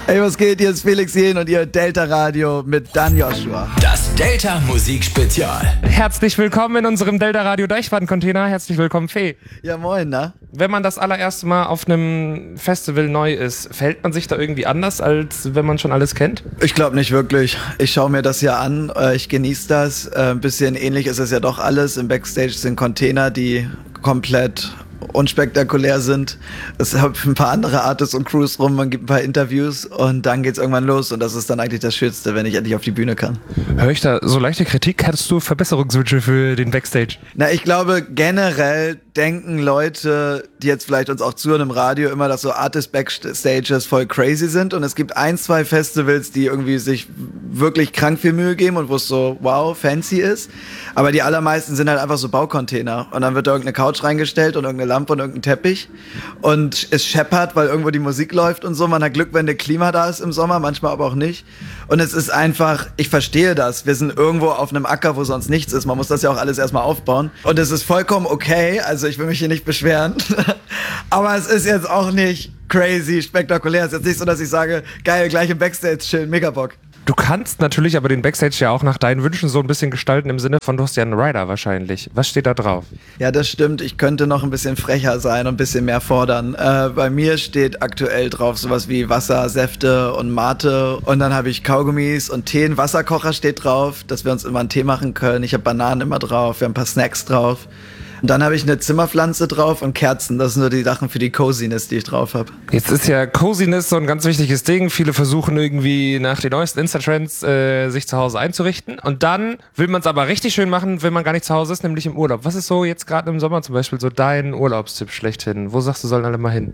Hey, was geht? Hier ist Felix Jähn und ihr Delta Radio mit Dan Joshua. Das Delta Musik Spezial. Herzlich willkommen in unserem Delta Radio Deichwaden-Container. Herzlich willkommen, Fee. Ja, moin, na? Wenn man das allererste Mal auf einem Festival neu ist, fällt man sich da irgendwie anders, als wenn man schon alles kennt? Ich glaube nicht wirklich. Ich schaue mir das ja an, ich genieße das. Ein bisschen ähnlich ist es ja doch alles. Im Backstage sind Container, die komplett unspektakulär sind. Es haben ein paar andere Artists und Crews rum, man gibt ein paar Interviews und dann geht's irgendwann los und das ist dann eigentlich das Schönste, wenn ich endlich auf die Bühne kann. Höre ich da so leichte Kritik? Hättest du Verbesserungswünsche für den Backstage? Na, ich glaube generell denken Leute, die jetzt vielleicht uns auch zuhören im Radio, immer, dass so Artist-Backstages voll crazy sind und es gibt 1, 2 Festivals, die irgendwie sich wirklich krank viel Mühe geben und wo es so, wow, fancy ist, aber die allermeisten sind halt einfach so Baucontainer und dann wird da irgendeine Couch reingestellt und irgendeine Lampe und irgendein Teppich und es scheppert, weil irgendwo die Musik läuft und so, man hat Glück, wenn der Klima da ist im Sommer, manchmal aber auch nicht und es ist einfach, ich verstehe das, wir sind irgendwo auf einem Acker, wo sonst nichts ist, man muss das ja auch alles erstmal aufbauen und es ist vollkommen okay, also ich will mich hier nicht beschweren, aber es ist jetzt auch nicht crazy, spektakulär. Es ist jetzt nicht so, dass ich sage, geil, gleich im Backstage chillen, mega Bock. Du kannst natürlich aber den Backstage ja auch nach deinen Wünschen so ein bisschen gestalten, im Sinne von, du hast ja einen Rider wahrscheinlich. Was steht da drauf? Ja, das stimmt. Ich könnte noch ein bisschen frecher sein und ein bisschen mehr fordern. Bei mir steht aktuell drauf sowas wie Wasser, Säfte und Mate. Und dann habe ich Kaugummis und Tee. Ein Wasserkocher steht drauf, dass wir uns immer einen Tee machen können. Ich habe Bananen immer drauf, wir haben ein paar Snacks drauf. Und dann habe ich eine Zimmerpflanze drauf und Kerzen. Das sind nur die Sachen für die Coziness, die ich drauf habe. Jetzt ist ja Coziness so ein ganz wichtiges Ding. Viele versuchen irgendwie nach den neuesten Insta-Trends sich zu Hause einzurichten. Und dann will man es aber richtig schön machen, wenn man gar nicht zu Hause ist, nämlich im Urlaub. Was ist so jetzt gerade im Sommer zum Beispiel so dein Urlaubstipp schlechthin? Wo sagst du, sollen alle mal hin?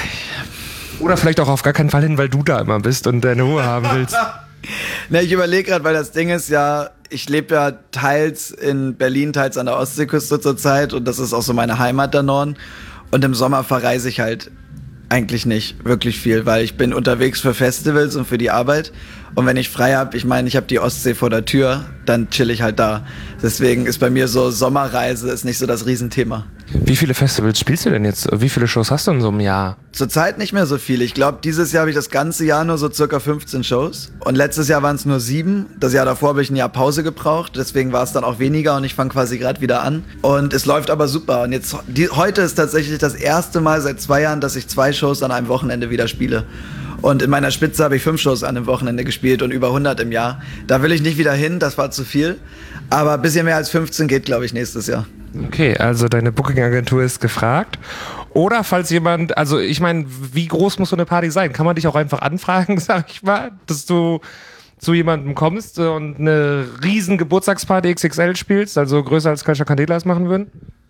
Oder vielleicht auch auf gar keinen Fall hin, weil du da immer bist und deine Ruhe haben willst. Ne, ich überlege gerade, weil das Ding ist ja, ich lebe ja teils in Berlin, teils an der Ostseeküste zurzeit und das ist auch so meine Heimat, der Norden. Und im Sommer verreise ich halt eigentlich nicht wirklich viel, weil ich bin unterwegs für Festivals und für die Arbeit. Und wenn ich frei habe, ich meine, ich habe die Ostsee vor der Tür, dann chill ich halt da. Deswegen ist bei mir so Sommerreise ist nicht so das Riesenthema. Wie viele Festivals spielst du denn jetzt? Wie viele Shows hast du in so einem Jahr? Zurzeit nicht mehr so viel. Ich glaube, dieses Jahr habe ich das ganze Jahr nur so circa 15 Shows. Und letztes Jahr waren es nur 7. Das Jahr davor habe ich ein Jahr Pause gebraucht. Deswegen war es dann auch weniger und ich fange quasi gerade wieder an. Und es läuft aber super. Und jetzt heute ist tatsächlich das erste Mal seit 2 Jahren, dass ich 2 Shows an einem Wochenende wieder spiele. Und in meiner Spitze habe ich 5 Shows an einem Wochenende gespielt und über 100 im Jahr. Da will ich nicht wieder hin, das war zu viel. Aber ein bisschen mehr als 15 geht, glaube ich, nächstes Jahr. Okay, also deine Booking-Agentur ist gefragt. Oder falls jemand, also ich meine, wie groß muss so eine Party sein? Kann man dich auch einfach anfragen, sag ich mal, dass du zu jemandem kommst und eine riesen Geburtstagsparty XXL spielst, also größer als Kölscher Candelas machen würden?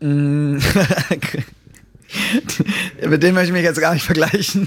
Mit dem möchte ich mich jetzt gar nicht vergleichen.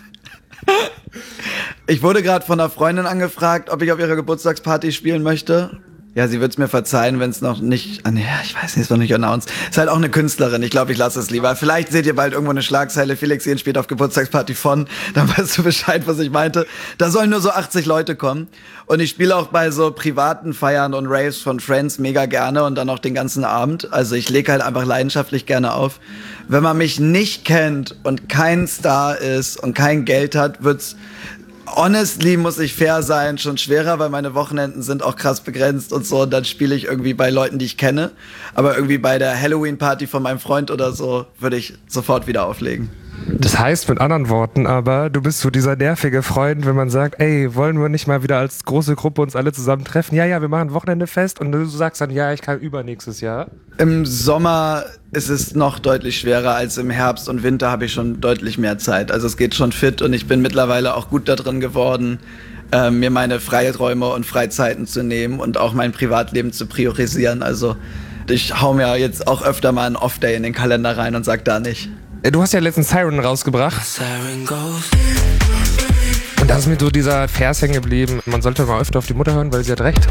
Ich wurde gerade von einer Freundin angefragt, ob ich auf ihrer Geburtstagsparty spielen möchte. Ja, sie wird es mir verzeihen, wenn es noch nicht... ich weiß nicht, ist noch nicht announced. Ist halt auch eine Künstlerin, ich glaube, ich lasse es lieber. Vielleicht seht ihr bald irgendwo eine Schlagzeile, Felix Jähn spielt auf Geburtstagsparty von, dann weißt du Bescheid, was ich meinte. Da sollen nur so 80 Leute kommen. Und ich spiele auch bei so privaten Feiern und Raves von Friends mega gerne und dann auch den ganzen Abend. Also ich lege halt einfach leidenschaftlich gerne auf. Wenn man mich nicht kennt und kein Star ist und kein Geld hat, wird's... Honestly, muss ich fair sein, schon schwerer, weil meine Wochenenden sind auch krass begrenzt und so. Und dann spiele ich irgendwie bei Leuten, die ich kenne. Aber irgendwie bei der Halloween-Party von meinem Freund oder so würde ich sofort wieder auflegen. Das heißt mit anderen Worten aber, du bist so dieser nervige Freund, wenn man sagt, ey, wollen wir nicht mal wieder als große Gruppe uns alle zusammen treffen? Ja, wir machen ein Wochenende fest und du sagst dann, ja, ich kann übernächstes Jahr. Im Sommer ist es noch deutlich schwerer als im Herbst und Winter habe ich schon deutlich mehr Zeit. Also es geht schon fit und ich bin mittlerweile auch gut da drin geworden, mir meine Freiräume und Freizeiten zu nehmen und auch mein Privatleben zu priorisieren. Also ich hau mir jetzt auch öfter mal einen Off-Day in den Kalender rein und sag da nicht. Du hast ja letztens Siren rausgebracht. Und da ist mir so dieser Vers hängen geblieben. Man sollte mal öfter auf die Mutter hören, weil sie hat recht.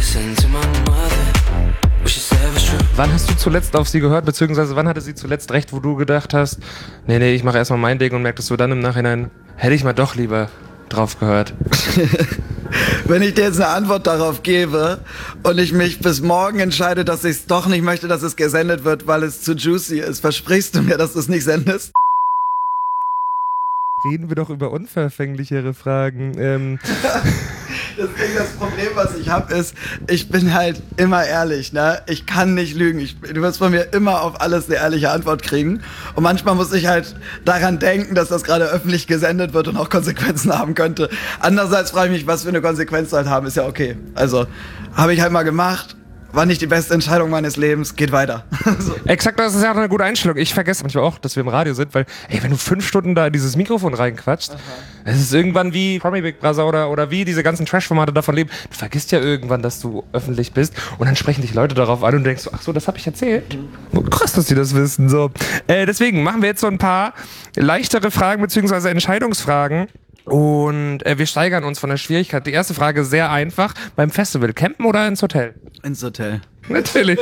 Wann hast du zuletzt auf sie gehört, beziehungsweise wann hatte sie zuletzt recht, wo du gedacht hast, nee, ich mache erstmal mein Ding und merktest du dann im Nachhinein, hätte ich mal doch lieber drauf gehört? Wenn ich dir jetzt eine Antwort darauf gebe und ich mich bis morgen entscheide, dass ich es doch nicht möchte, dass es gesendet wird, weil es zu juicy ist, versprichst du mir, dass du es nicht sendest? Reden wir doch über unverfänglichere Fragen. Deswegen das Problem, was ich habe, ist, ich bin halt immer ehrlich, ne? Ich kann nicht lügen. Du wirst von mir immer auf alles eine ehrliche Antwort kriegen. Und manchmal muss ich halt daran denken, dass das gerade öffentlich gesendet wird und auch Konsequenzen haben könnte. Andererseits frage ich mich, was für eine Konsequenz halt haben, ist ja okay. Also, habe ich halt mal gemacht. War nicht die beste Entscheidung meines Lebens, geht weiter. So. Exakt, das ist ja auch eine gute Einstellung. Ich vergesse manchmal auch, dass wir im Radio sind, weil, ey, wenn du 5 Stunden da in dieses Mikrofon reinquatscht, es ist irgendwann wie Promi Big Brother oder wie diese ganzen Trash-Formate davon leben. Du vergisst ja irgendwann, dass du öffentlich bist und dann sprechen dich Leute darauf an und denkst so, ach so, das habe ich erzählt. Oh, krass, dass die das wissen. So. Deswegen machen wir jetzt so ein paar leichtere Fragen bzw. Entscheidungsfragen. Und wir steigern uns von der Schwierigkeit. Die erste Frage sehr einfach. Beim Festival, campen oder ins Hotel? Ins Hotel. Natürlich.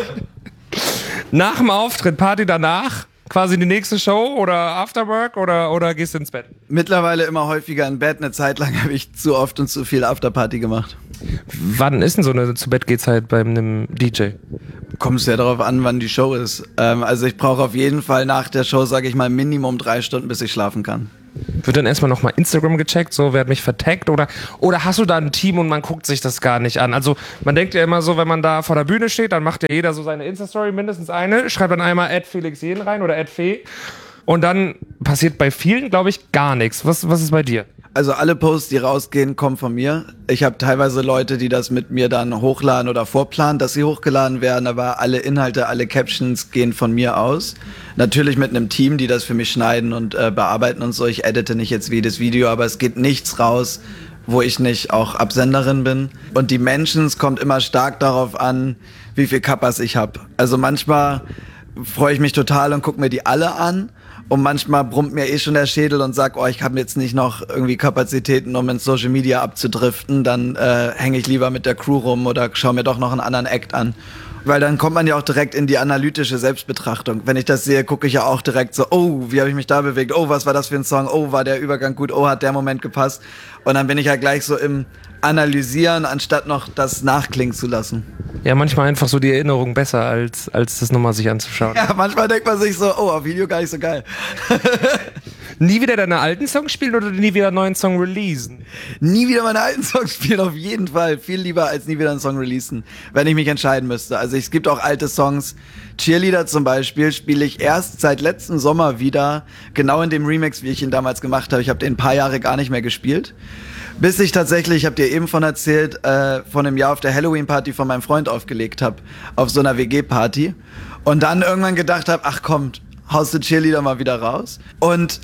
Nach dem Auftritt, Party danach? Quasi die nächste Show oder Afterwork oder gehst du ins Bett? Mittlerweile immer häufiger im Bett. Eine Zeit lang habe ich zu oft und zu viel Afterparty gemacht. Wann ist denn so eine Zu-Bett-Geh-Zeit bei einem DJ? Kommt es ja darauf an, wann die Show ist. Also ich brauche auf jeden Fall nach der Show, sage ich mal, Minimum 3 Stunden, bis ich schlafen kann. Wird dann erstmal nochmal Instagram gecheckt, so, wer hat mich vertaggt oder hast du da ein Team und man guckt sich das gar nicht an? Also man denkt ja immer so, wenn man da vor der Bühne steht, dann macht ja jeder so seine Insta-Story, mindestens eine, schreibt dann einmal @FelixJen rein oder @Fe und dann passiert bei vielen, glaube ich, gar nichts. Was ist bei dir? Also alle Posts, die rausgehen, kommen von mir. Ich habe teilweise Leute, die das mit mir dann hochladen oder vorplanen, dass sie hochgeladen werden, aber alle Inhalte, alle Captions gehen von mir aus. Natürlich mit einem Team, die das für mich schneiden und bearbeiten und so. Ich edite nicht jetzt jedes Video, aber es geht nichts raus, wo ich nicht auch Absenderin bin. Und die Menschen, es kommt immer stark darauf an, wie viel Kappas ich habe. Also manchmal freue ich mich total und gucke mir die alle an. Und manchmal brummt mir schon der Schädel und sagt, oh, ich habe jetzt nicht noch irgendwie Kapazitäten, um in Social Media abzudriften. Dann hänge ich lieber mit der Crew rum oder schaue mir doch noch einen anderen Act an. Weil dann kommt man ja auch direkt in die analytische Selbstbetrachtung. Wenn ich das sehe, gucke ich ja auch direkt so, oh, wie habe ich mich da bewegt? Oh, was war das für ein Song? Oh, war der Übergang gut? Oh, hat der Moment gepasst? Und dann bin ich halt gleich so im Analysieren, anstatt noch das nachklingen zu lassen. Ja, manchmal einfach so die Erinnerung besser, als das nochmal sich anzuschauen. Ja, manchmal denkt man sich so, oh, auf Video gar nicht so geil. Nie wieder deine alten Songs spielen oder nie wieder einen neuen Song releasen? Nie wieder meine alten Songs spielen, auf jeden Fall. Viel lieber als nie wieder einen Song releasen, wenn ich mich entscheiden müsste. Also es gibt auch alte Songs. Cheerleader zum Beispiel spiele ich erst seit letzten Sommer wieder, genau in dem Remix, wie ich ihn damals gemacht habe. Ich habe den ein paar Jahre gar nicht mehr gespielt. Bis ich tatsächlich, ich habe dir eben von erzählt, vor einem Jahr auf der Halloween-Party von meinem Freund aufgelegt habe. Auf so einer WG-Party. Und dann irgendwann gedacht habe, ach komm, haust du Cheerleader mal wieder raus. Und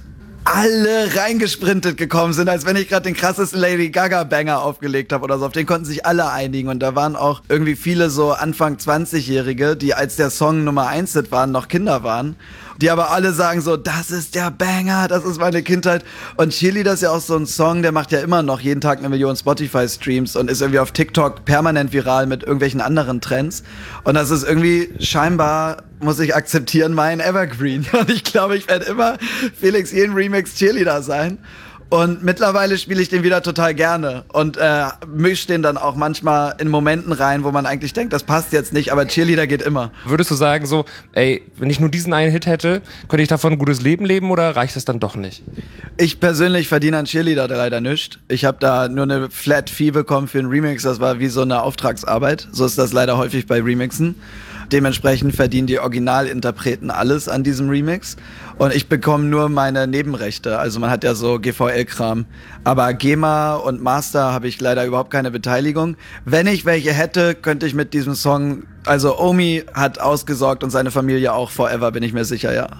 alle reingesprintet gekommen sind, als wenn ich gerade den krassesten Lady Gaga-Banger aufgelegt habe oder so. Auf den konnten sich alle einigen. Und da waren auch irgendwie viele so Anfang 20-Jährige, die als der Song Nummer 1 Hit waren, noch Kinder waren. Die aber alle sagen so, das ist der Banger, das ist meine Kindheit. Und Cheerleader ist ja auch so ein Song, der macht ja immer noch jeden Tag 1 Million Spotify-Streams und ist irgendwie auf TikTok permanent viral mit irgendwelchen anderen Trends. Und das ist irgendwie scheinbar, muss ich akzeptieren, mein Evergreen. Und ich glaube, ich werde immer FelixJen Remix Cheerleader sein. Und mittlerweile spiele ich den wieder total gerne und mische den dann auch manchmal in Momenten rein, wo man eigentlich denkt, das passt jetzt nicht, aber Cheerleader geht immer. Würdest du sagen so, ey, wenn ich nur diesen einen Hit hätte, könnte ich davon ein gutes Leben leben oder reicht das dann doch nicht? Ich persönlich verdiene an Cheerleader leider nichts. Ich habe da nur eine Flat Fee bekommen für einen Remix, das war wie so eine Auftragsarbeit. So ist das leider häufig bei Remixen. Dementsprechend verdienen die Originalinterpreten alles an diesem Remix. Und ich bekomme nur meine Nebenrechte. Also man hat ja so GVL-Kram. Aber GEMA und Master habe ich leider überhaupt keine Beteiligung. Wenn ich welche hätte, könnte ich mit diesem Song... Also Omi hat ausgesorgt und seine Familie auch forever, bin ich mir sicher, ja.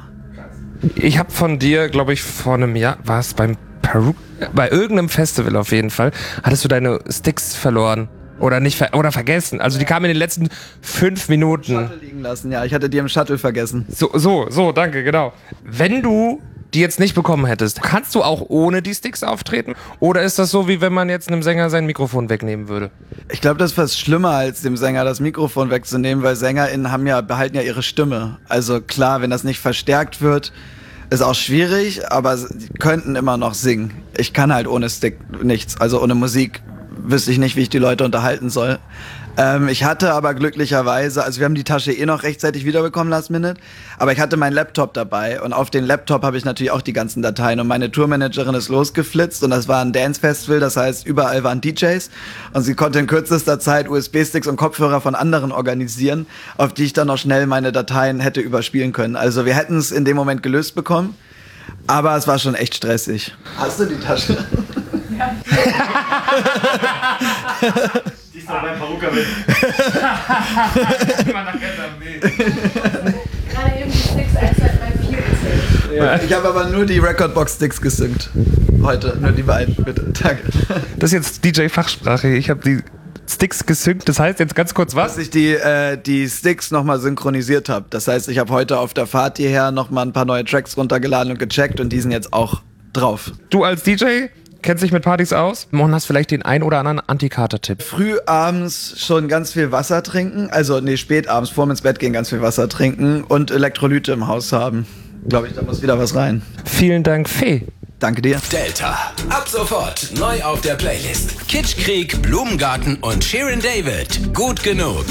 Ich habe von dir, glaube ich, vor einem Jahr, war es bei irgendeinem Festival auf jeden Fall, hattest du deine Sticks verloren. Oder nicht oder vergessen. Also die kamen in den letzten 5 Minuten. Shuttle liegen lassen, ja. Ich hatte die im Shuttle vergessen. So, danke, genau. Wenn du die jetzt nicht bekommen hättest, kannst du auch ohne die Sticks auftreten? Oder ist das so, wie wenn man jetzt einem Sänger sein Mikrofon wegnehmen würde? Ich glaube, das ist fast schlimmer, als dem Sänger das Mikrofon wegzunehmen, weil SängerInnen behalten ja ihre Stimme. Also klar, wenn das nicht verstärkt wird, ist auch schwierig, aber sie könnten immer noch singen. Ich kann halt ohne Stick nichts, also ohne Musik wüsste ich nicht, wie ich die Leute unterhalten soll. Ich hatte aber glücklicherweise, also wir haben die Tasche noch rechtzeitig wiederbekommen, last minute, aber ich hatte meinen Laptop dabei und auf den Laptop habe ich natürlich auch die ganzen Dateien und meine Tourmanagerin ist losgeflitzt und das war ein Dance-Festival, das heißt überall waren DJs und sie konnte in kürzester Zeit USB-Sticks und Kopfhörer von anderen organisieren, auf die ich dann noch schnell meine Dateien hätte überspielen können. Also wir hätten es in dem Moment gelöst bekommen, aber es war schon echt stressig. Hast du die Tasche? Ja. Die ist doch beim Paruka mit. Gerade eben die Sticks 1, 2, 3, 4 gezählt. Ja. Ich habe aber nur die Recordbox-Sticks gesynkt. Heute, nur die beiden, bitte. Danke. Das ist jetzt DJ-Fachsprache. Ich habe die Sticks gesynkt. Das heißt jetzt ganz kurz was? Dass ich die Sticks nochmal synchronisiert habe. Das heißt, ich habe heute auf der Fahrt hierher nochmal ein paar neue Tracks runtergeladen und gecheckt und die sind jetzt auch drauf. Du als DJ kennst dich mit Partys aus und hast vielleicht den ein oder anderen Antikater-Tipp. Früh abends schon ganz viel Wasser trinken, spät abends vorm ins Bett gehen ganz viel Wasser trinken und Elektrolyte im Haus haben. Glaube ich, da muss wieder was rein. Vielen Dank, Fee. Danke dir. Delta. Ab sofort neu auf der Playlist. Kitschkrieg, Blumengarten und Shirin David. Gut genug.